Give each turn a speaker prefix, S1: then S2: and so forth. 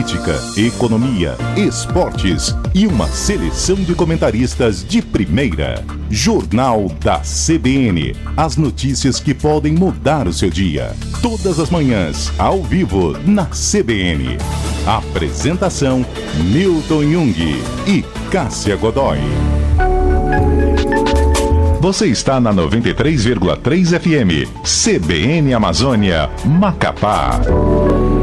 S1: política, economia, esportes e uma seleção de comentaristas de primeira. Jornal da CBN. As notícias que podem mudar o seu dia. Todas as manhãs, ao vivo, na CBN. Apresentação: Milton Jung e Cássia Godoy. Você está na 93,3 FM, CBN Amazônia, Macapá.